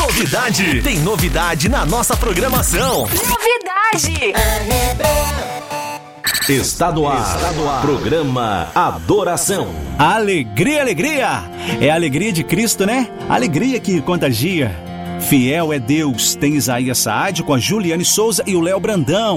Novidade! Tem novidade na nossa programação. Novidade! Está no ar. Programa Adoração. Alegria, alegria! É a alegria de Cristo, né? Alegria que contagia. Fiel é Deus. Tem Isaías Saad com a Juliane Souza e o Léo Brandão.